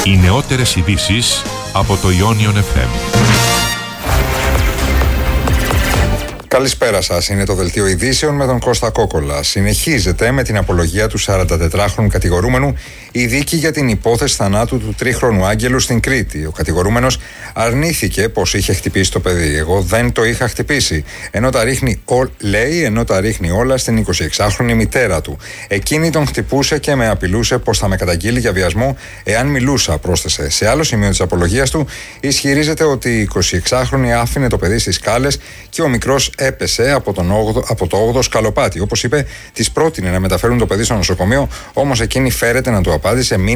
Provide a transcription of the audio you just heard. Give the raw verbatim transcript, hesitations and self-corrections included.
Οι νεότερες ειδήσεις από το Ionion εφ εμ. Καλησπέρα σας. Είναι το δελτίο ειδήσεων με τον Κώστα Κόκολα. Συνεχίζεται με την απολογία του σαραντατετράχρονου κατηγορούμενου η δίκη για την υπόθεση θανάτου του τρίχρονου Άγγελου στην Κρήτη. Ο κατηγορούμενος αρνήθηκε πως είχε χτυπήσει το παιδί. Εγώ δεν το είχα χτυπήσει. Ενώ τα ρίχνει, ό, λέει, ενώ τα ρίχνει όλα στην εικοσιεξάχρονη μητέρα του. Εκείνη τον χτυπούσε και με απειλούσε πως θα με καταγγείλει για βιασμό εάν μιλούσα, πρόσθεσε. Σε άλλο σημείο της απολογίας του, ισχυρίζεται ότι η εικοσιεξάχρονη άφηνε το παιδί στις σκάλες και ο μικρός έπεσε από, τον όγδοο, από το όγδοο σκαλοπάτι. Όπως είπε, της πρότεινε να μεταφέρουν το παιδί στο νοσοκομείο, όμως εκείνη φέρεται να του απάντησε: